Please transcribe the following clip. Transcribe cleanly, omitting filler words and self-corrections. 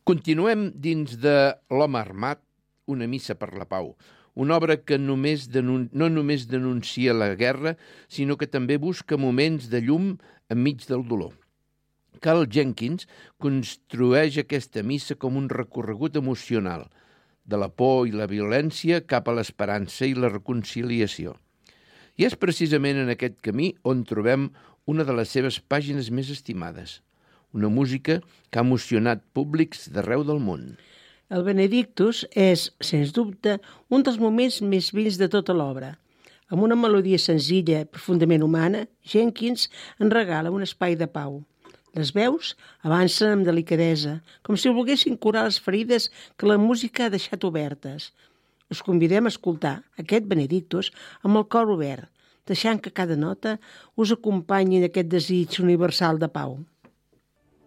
Continuem dins de L'home armat, una missa per la pau, una obra que no només denuncia la guerra, sinó que també busca moments de llum enmig del dolor. Carl Jenkins construeix aquesta missa com un recorregut emocional, de la por i la violència cap a l'esperança i la reconciliació. I és precisament en aquest camí on trobem una de les seves pàgines més estimades, una música que ha emocionat públics d'arreu del món. El Benedictus és, sens dubte, un dels moments més bells de tota l'obra. Amb una melodia senzilla, profundament humana, Jenkins en regala un espai de pau. Les veus avancen amb delicadesa, com si volguessin curar les ferides que la música ha deixat obertes. Us convidem a escoltar aquest Benedictus amb el cor obert, deixant que cada nota us acompanyi en aquest desig universal de pau.